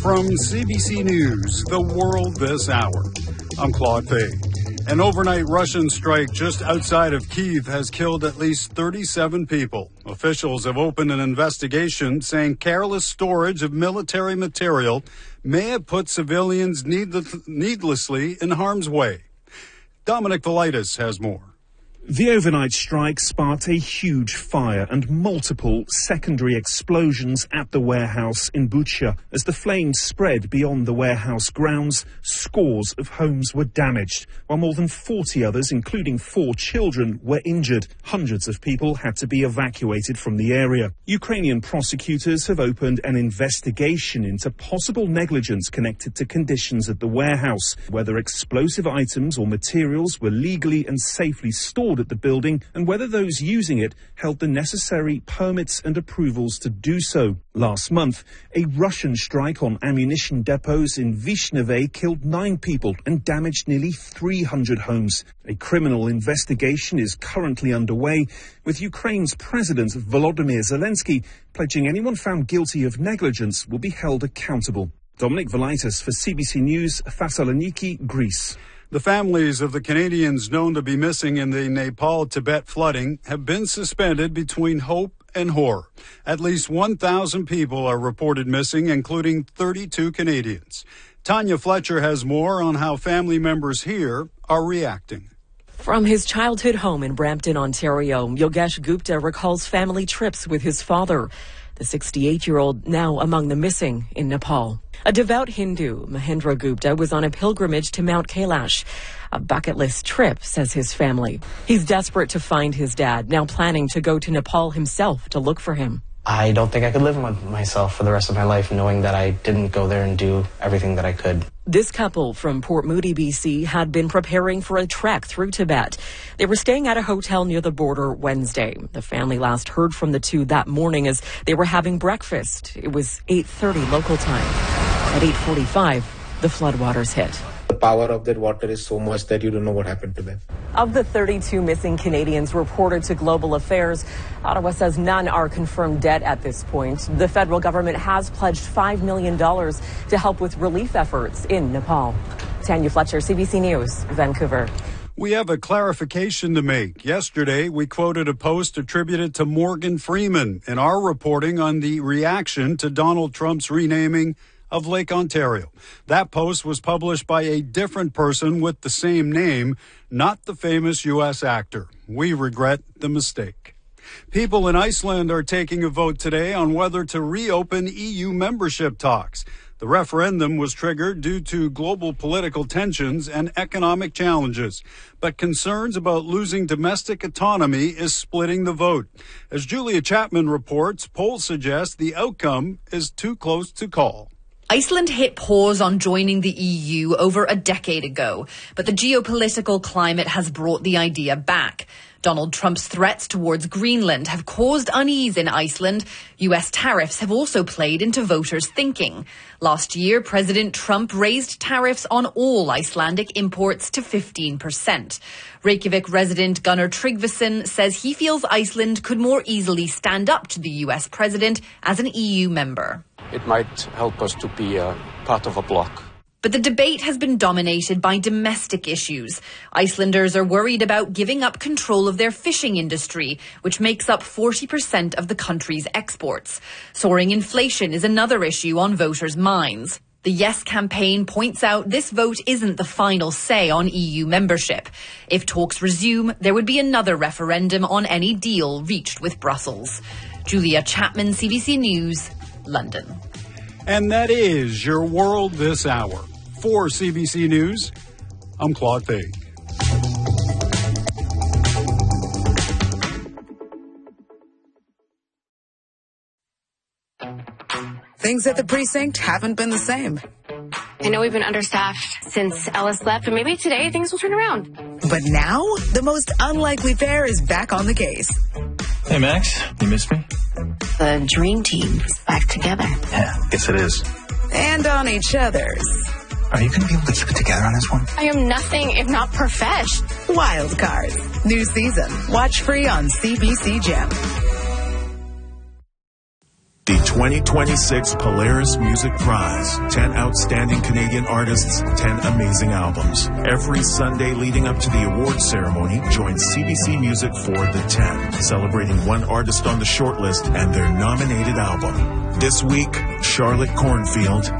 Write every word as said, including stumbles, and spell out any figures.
From C B C News, The World This Hour, I'm Claude Fay. An overnight Russian strike just outside of Kyiv has killed at least thirty-seven people. Officials have opened an investigation saying careless storage of military material may have put civilians needless, needlessly in harm's way. Dominic Velitis has more. The overnight strike sparked a huge fire and multiple secondary explosions at the warehouse in Bucha. As the flames spread beyond the warehouse grounds, scores of homes were damaged, while more than forty others, including four children, were injured. Hundreds of people had to be evacuated from the area. Ukrainian prosecutors have opened an investigation into possible negligence connected to conditions at the warehouse, whether explosive items or materials were legally and safely stored at the building, and whether those using it held the necessary permits and approvals to do so. Last month, a Russian strike on ammunition depots in Vishneve killed nine people and damaged nearly three hundred homes. A criminal investigation is currently underway, with Ukraine's President Volodymyr Zelensky pledging anyone found guilty of negligence will be held accountable. Dominic Velitis for C B C News, Thessaloniki, Greece. The families of the Canadians known to be missing in the Nepal-Tibet flooding have been suspended between hope and horror. At least one thousand people are reported missing, including thirty-two Canadians. Tanya Fletcher has more on how family members here are reacting. From his childhood home in Brampton, Ontario, Yogesh Gupta recalls family trips with his father, the sixty-eight-year-old now among the missing in Nepal. A devout Hindu, Mahendra Gupta, was on a pilgrimage to Mount Kailash, a bucket list trip, says his family. He's desperate to find his dad, now planning to go to Nepal himself to look for him. I don't think I could live with myself for the rest of my life knowing that I didn't go there and do everything that I could. This couple from Port Moody, B C, had been preparing for a trek through Tibet. They were staying at a hotel near the border Wednesday. The family last heard from the two that morning as they were having breakfast. It was eight thirty local time. At eight forty-five, the floodwaters hit. The power of that water is so much that you don't know what happened to them. Of the thirty-two missing Canadians reported to Global Affairs, Ottawa says none are confirmed dead at this point. The federal government has pledged five million dollars to help with relief efforts in Nepal. Tanya Fletcher, C B C News, Vancouver. We have a clarification to make. Yesterday, we quoted a post attributed to Morgan Freeman in our reporting on the reaction to Donald Trump's renaming of Lake Ontario. That post was published by a different person with the same name, not the famous U S actor. We regret the mistake. People in Iceland are taking a vote today on whether to reopen E U membership talks. The referendum was triggered due to global political tensions and economic challenges, but concerns about losing domestic autonomy is splitting the vote. As Julia Chapman reports, polls suggest the outcome is too close to call. Iceland hit pause on joining the E U over a decade ago, but the geopolitical climate has brought the idea back. Donald Trump's threats towards Greenland have caused unease in Iceland. U S tariffs have also played into voters' thinking. Last year, President Trump raised tariffs on all Icelandic imports to fifteen percent. Reykjavik resident Gunnar Tryggvason says he feels Iceland could more easily stand up to the U S president as an E U member. It might help us to be a part of a bloc. But the debate has been dominated by domestic issues. Icelanders are worried about giving up control of their fishing industry, which makes up forty percent of the country's exports. Soaring inflation is another issue on voters' minds. The Yes campaign points out this vote isn't the final say on E U membership. If talks resume, there would be another referendum on any deal reached with Brussels. Julia Chapman, C B C News, London. And that is your World This Hour. For C B C News, I'm Claude Fay. Things at the precinct haven't been the same. I know we've been understaffed since Ellis left, but maybe today things will turn around. But now, the most unlikely pair is back on the case. Hey, Max, you missed me? The dream team is back together. Yeah, guess it is. And on each other's. Are you going to be able to keep it together on this one? I am nothing if not profesh. Wild Cards. New season. Watch free on C B C Gem. D twenty twenty twenty-six Polaris Music Prize. ten outstanding Canadian artists, ten amazing albums. Every Sunday leading up to the awards ceremony, join C B C Music for the ten, celebrating one artist on the shortlist and their nominated album. This week, Charlotte Cornfield,